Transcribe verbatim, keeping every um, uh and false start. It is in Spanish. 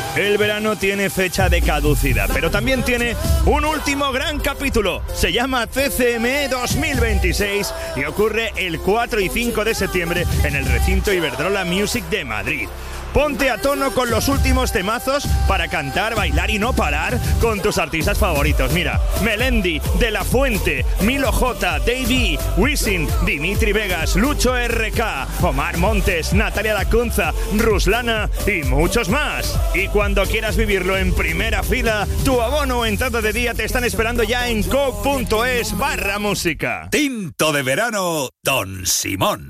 El verano tiene fecha de caducidad, pero también tiene un último gran capítulo. Se llama C C M E dos mil veintiséis y ocurre el cuatro y cinco de septiembre en el recinto Iberdrola Music de Madrid. Ponte a tono con los últimos temazos para cantar, bailar y no parar con tus artistas favoritos. Mira, Melendi, De La Fuente, Milo J, Davey, Wisin, Dimitri Vegas, Lucho R K, Omar Montes, Natalia Lacunza, Ruslana y muchos más. Y cuando quieras vivirlo en primera fila, tu abono o entrada de día te están esperando ya en coke punto es barra música. Tinto de verano, Don Simón.